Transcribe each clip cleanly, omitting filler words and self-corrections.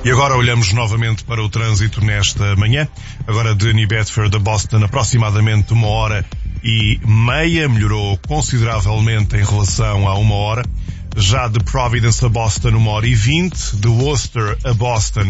E agora olhamos novamente para o trânsito nesta manhã. Agora de New Bedford a Boston, aproximadamente 1h30. Melhorou consideravelmente em relação a 1 hora. Já de Providence a Boston, 1h20. De Worcester a Boston,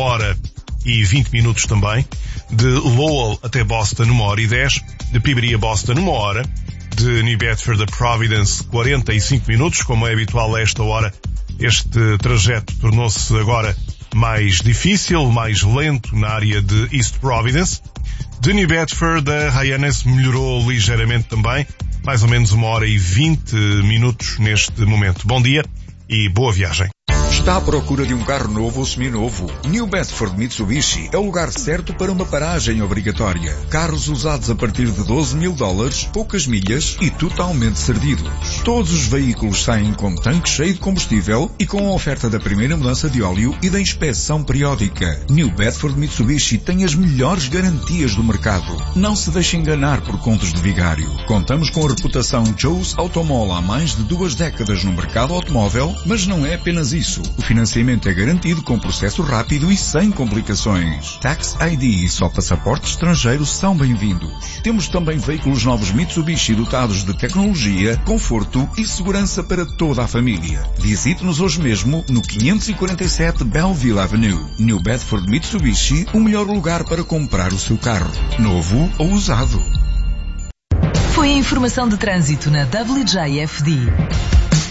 1h20 também. De Lowell até Boston, 1h10. De Peabody a Boston, 1 hora. De New Bedford a Providence, 45 minutos. Como é habitual a esta hora, este trajeto tornou-se agora mais difícil, mais lento na área de East Providence. De New Bedford a Hyannis melhorou ligeiramente também, mais ou menos 1h20 neste momento. Bom dia e boa viagem. Está à procura de um carro novo ou seminovo? New Bedford Mitsubishi é o lugar certo para uma paragem obrigatória. Carros usados a partir de $12.000, poucas milhas e totalmente servidos. Todos os veículos saem com tanque cheio de combustível e com a oferta da primeira mudança de óleo e da inspeção periódica. New Bedford Mitsubishi tem as melhores garantias do mercado. Não se deixe enganar por contos de vigário. Contamos com a reputação Joe's Automall há mais de 2 décadas no mercado automóvel, mas não é apenas isso. O financiamento é garantido com processo rápido e sem complicações. Tax ID e só passaporte estrangeiro são bem-vindos. Temos também veículos novos Mitsubishi dotados de tecnologia, conforto e segurança para toda a família. Visite-nos hoje mesmo no 547 Belleville Avenue. New Bedford Mitsubishi, o melhor lugar para comprar o seu carro, novo ou usado. Foi a informação de trânsito na WJFD.